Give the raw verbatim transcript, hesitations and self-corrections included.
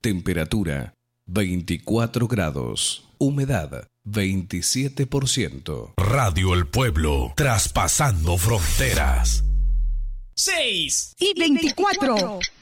Temperatura veinticuatro grados. Humedad veintisiete por ciento. Radio El Pueblo, traspasando fronteras. seis y veinticuatro.